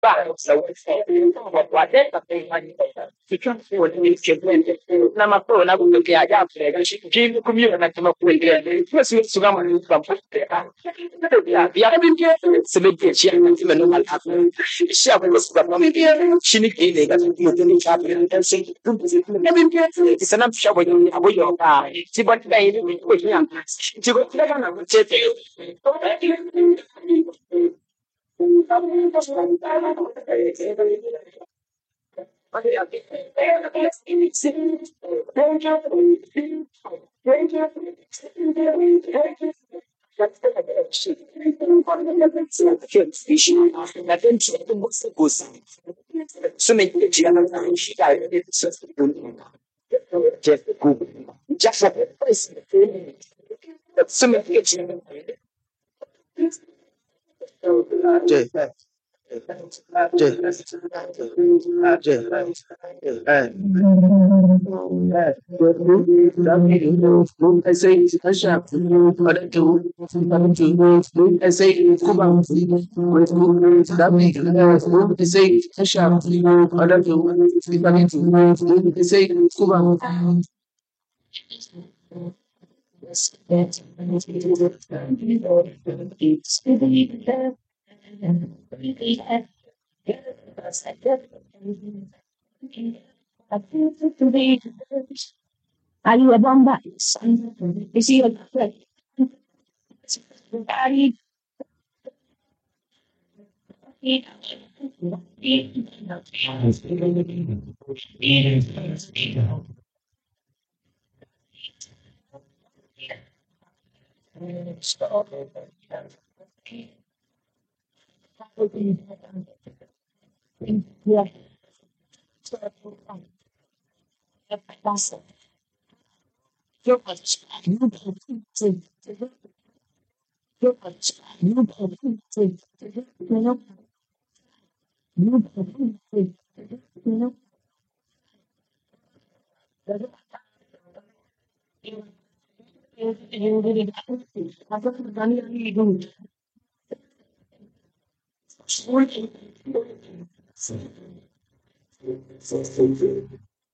But so what that to transfer the children. Namapo, na kutoke ajabu. Jini kumio na kama kuingia. Tuwezi sugama ni kwa ya bibi sebeje chia na kama no mal hapo. Shia kwa sababu bibi chini kile kazi mtoni chapo. Na bibi sana mshabu abo yoka. Tibati kai kwa nya. Tigo kila na mchete. I say, I shall other two, I say, Kuba, that make I say, I shall other two, I say, Kuba. Are you a bomber? Is he a threat? Are you yeah.